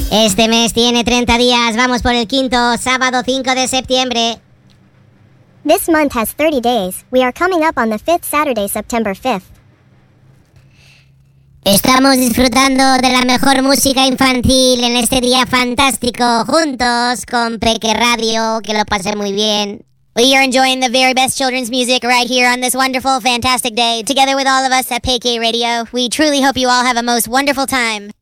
Este mes tiene 30 días, vamos por el quinto, sábado 5 de septiembre. This month has 30 days. We are coming up on the 5th Saturday, September 5th. Estamos disfrutando de la mejor música infantil en este día fantástico, juntos con Peque Radio, que lo pase muy bien. We are enjoying the very best children's music right here on this wonderful, fantastic day, together with all of us at Peque Radio. We truly hope you all have a most wonderful time.